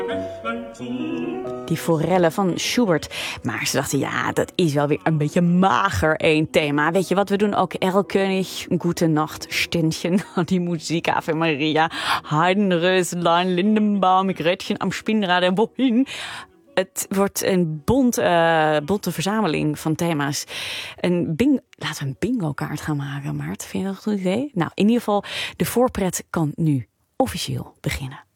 Die forellen van Schubert. Maar ze dachten, ja, dat is wel weer een beetje mager één thema. Weet je wat, we doen ook Erlkönig, Gute Nacht, Ständchen, die Musik, Ave Maria, Heidenröslein, Lindenbaum, Gretchen am Spinnrad en wohin. Het wordt een bonte verzameling van thema's. Laten we een bingo-kaart gaan maken, Maart. Vind je dat een goed idee? Nou, in ieder geval, de voorpret kan nu officieel beginnen.